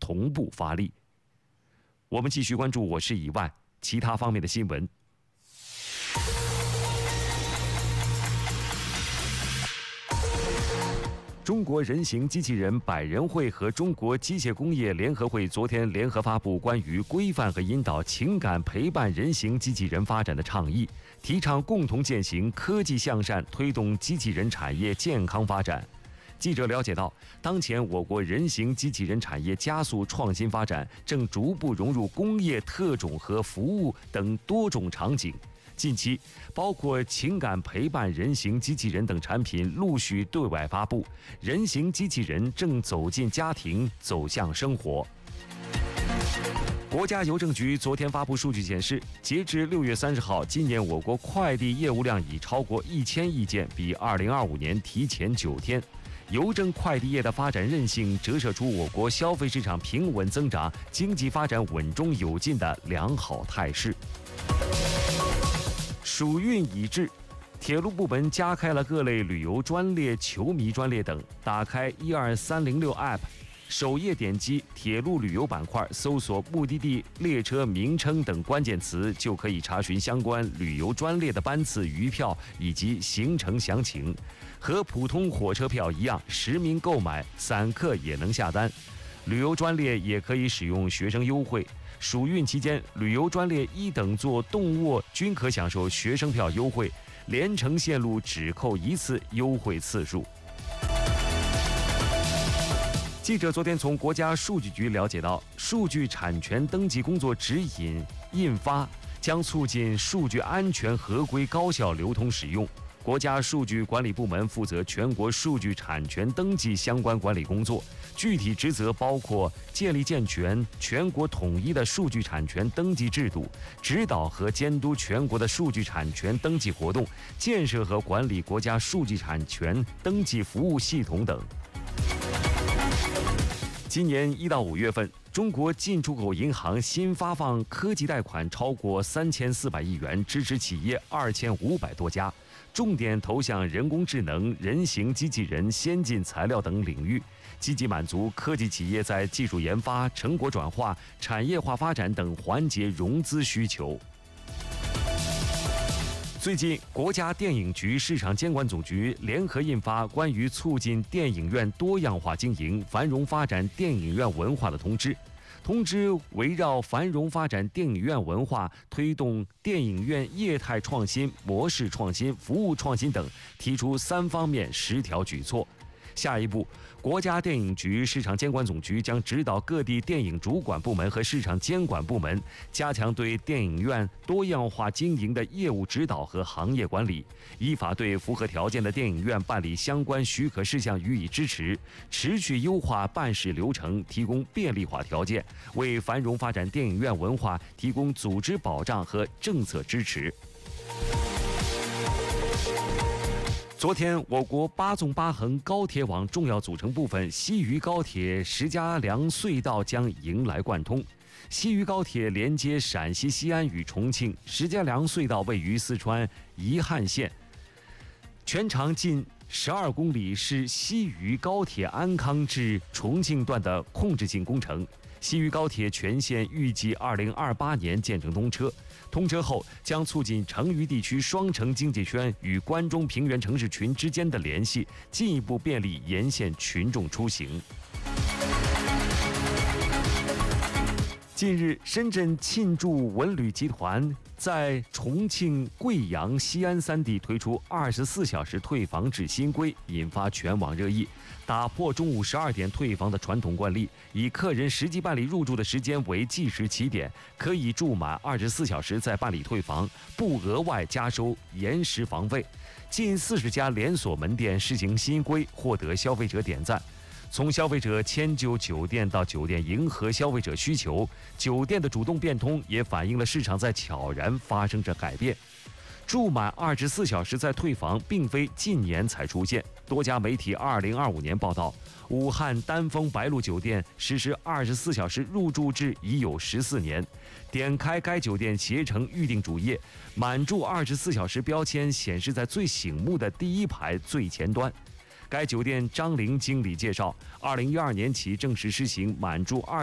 同步发力。我们继续关注我市以外其他方面的新闻。中国人形机器人百人会和中国机械工业联合会昨天联合发布关于规范和引导情感陪伴人形机器人发展的倡议，提倡共同践行科技向善，推动机器人产业健康发展。记者了解到，当前我国人形机器人产业加速创新发展，正逐步融入工业、特种和服务等多种场景。近期，包括情感陪伴人形机器人等产品陆续对外发布，人形机器人正走进家庭，走向生活。国家邮政局昨天发布数据显示，截至6月30号，今年我国快递业务量已超过1000亿件，比2025年提前9天。邮政快递业的发展韧性折射出我国消费市场平稳增长、经济发展稳中有进的良好态势。暑运已至，铁路部门加开了各类旅游专列、球迷专列等。打开12306 App， 首页点击铁路旅游板块，搜索目的地、列车名称等关键词，就可以查询相关旅游专列的班次、余票以及行程详情。和普通火车票一样，实名购买，散客也能下单。旅游专列也可以使用学生优惠。暑运期间，旅游专列1等座动卧均可享受学生票优惠，连程线路只扣1次优惠次数。记者昨天从国家数据局了解到，数据产权登记工作指引印发，将促进数据安全合规高效流通使用。国家数据管理部门负责全国数据产权登记相关管理工作，具体职责包括建立健全全国统一的数据产权登记制度，指导和监督全国的数据产权登记活动，建设和管理国家数据产权登记服务系统等。今年1到5月份，中国进出口银行新发放科技贷款超过3400亿元，支持企业2500多家，重点投向人工智能、人形机器人、先进材料等领域，积极满足科技企业在技术研发、成果转化、产业化发展等环节融资需求。最近，国家电影局、市场监管总局联合印发关于促进电影院多样化经营、繁荣发展电影院文化的通知。通知围绕繁荣发展电影院文化、推动电影院业态创新、模式创新、服务创新等，提出3方面10条举措。下一步，国家电影局、市场监管总局将指导各地电影主管部门和市场监管部门，加强对电影院多样化经营的业务指导和行业管理，依法对符合条件的电影院办理相关许可事项予以支持，持续优化办事流程，提供便利化条件，为繁荣发展电影院文化提供组织保障和政策支持。昨天，我国8纵8横高铁网重要组成部分西渝高铁石家梁隧道将迎来贯通。西渝高铁连接陕西西安与重庆，石家梁隧道位于四川宜汉县，全长近12公里，是西渝高铁安康至重庆段的控制性工程。西渝高铁全线预计2028年建成通车。通车后将促进成渝地区双城经济圈与关中平原城市群之间的联系，进一步便利沿线群众出行。近日，深圳沁筑文旅集团在重庆、贵阳、西安3地推出24小时退房制新规，引发全网热议。打破中午12点退房的传统惯例，以客人实际办理入住的时间为计时起点，可以住满24小时再办理退房，不额外加收延时房费。近40家连锁门店实行新规，获得消费者点赞。从消费者迁就酒店到酒店迎合消费者需求，酒店的主动变通也反映了市场在悄然发生着改变。住满24小时再退房并非近年才出现，多家媒体2025年报道，武汉丹枫白鹿酒店实施24小时入住制已有14年。点开该酒店携程预订主页，满住24小时标签显示在最醒目的第1排最前端。该酒店张玲经理介绍，2012年起正式施行满住